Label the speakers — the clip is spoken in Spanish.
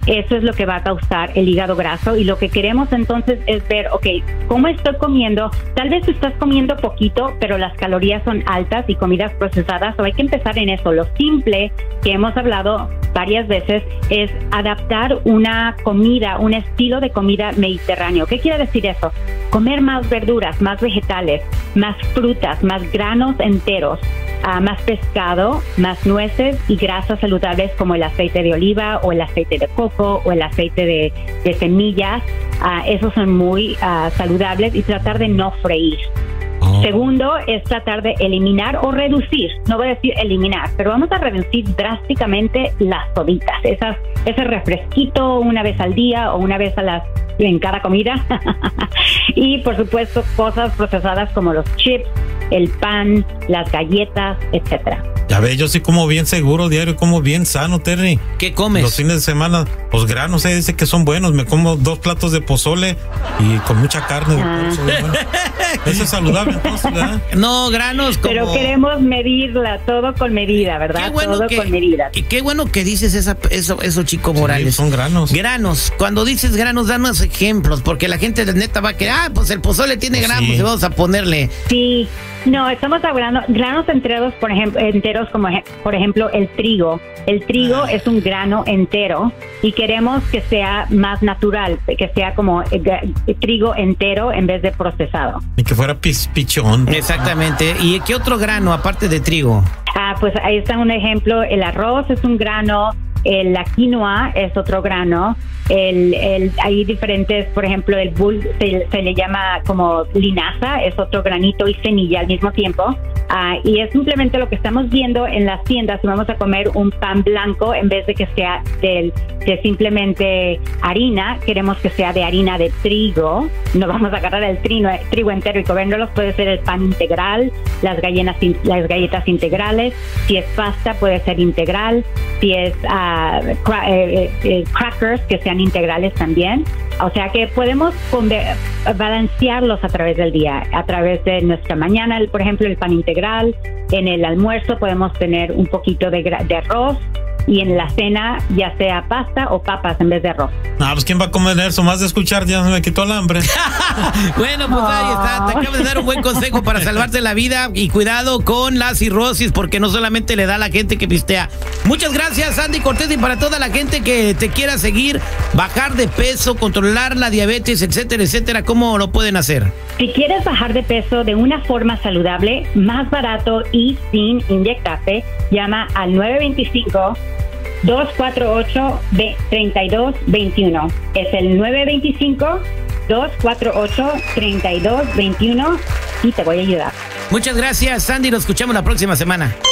Speaker 1: Eso es lo que va a causar el hígado graso, y lo que queremos entonces es ver, ok, ¿cómo estoy comiendo? Tal vez estás comiendo poquito, pero las calorías son altas y comidas procesadas, o hay que empezar en eso. Lo simple que hemos hablado varias veces es adaptar una comida, un estilo de comida mediterráneo. ¿Qué quiere decir eso? Comer más verduras, más vegetales, más frutas, más granos enteros, más pescado, más nueces y grasas saludables como el aceite de oliva o el aceite de coco o el aceite de semillas. Esos son muy saludables, y tratar de no freír. Segundo es tratar de eliminar o reducir, no voy a decir eliminar, pero vamos a reducir drásticamente las soditas, ese refresquito una vez al día o una vez en cada comida. Y por supuesto cosas procesadas como los chips, el pan, las galletas, etcétera.
Speaker 2: Ya ves, yo sí como bien seguro, diario como bien sano, Terry.
Speaker 3: ¿Qué comes?
Speaker 2: Los fines de semana, los granos, dice que son buenos. Me como 2 platos de pozole y con mucha carne. Bueno, eso es saludable entonces, ¿verdad?
Speaker 3: No, granos como...
Speaker 1: Pero queremos medirla, todo con medida, ¿verdad?
Speaker 3: Qué bueno,
Speaker 1: todo con medida.
Speaker 3: Qué bueno que dices eso, Chico Morales.
Speaker 2: Sí, son granos.
Speaker 3: Granos. Cuando dices granos, danos ejemplos, porque la gente de neta va a que, pues el pozole tiene gramos, y vamos a ponerle.
Speaker 1: Sí. No, estamos hablando granos enteros, por ejemplo, el trigo. El trigo es un grano entero y queremos que sea más natural, que sea como trigo entero en vez de procesado.
Speaker 2: Y que fuera pichón.
Speaker 3: Exactamente. ¿Y qué otro grano aparte de trigo?
Speaker 1: Pues ahí está un ejemplo. El arroz es un grano, la quinoa es otro grano. Hay diferentes, por ejemplo, el bull se le llama como linaza, es otro granito y semilla al mismo tiempo. Y es simplemente lo que estamos viendo en las tiendas. Si vamos a comer un pan blanco, en vez de que sea de simplemente harina, queremos que sea de harina de trigo. No vamos a agarrar el trigo entero y comérnoslos. Puede ser el pan integral, las galletas integrales. Si es pasta, puede ser integral. Si es crackers, que sean integrales también. O sea que podemos balancearlos a través del día, a través de nuestra mañana, por ejemplo, el pan integral. En el almuerzo podemos tener un poquito de arroz, y en la cena ya sea pasta o papas en vez de arroz.
Speaker 2: Pues ¿quién va a comer eso? Más de escuchar ya me quitó el hambre.
Speaker 3: Bueno, pues ahí está. Te acabo de dar un buen consejo para salvarte la vida, y cuidado con la cirrosis, porque no solamente le da a la gente que pistea. Muchas gracias, Sandy Cortés, y para toda la gente que te quiera seguir, bajar de peso, controlar la diabetes, etcétera, etcétera, ¿cómo lo pueden hacer?
Speaker 1: Si quieres bajar de peso de una forma saludable, más barato y sin inyectarte, llama al 925-248-3221. Es el 925-248-3221 y te voy a ayudar.
Speaker 3: Muchas gracias, Sandy. Nos escuchamos la próxima semana.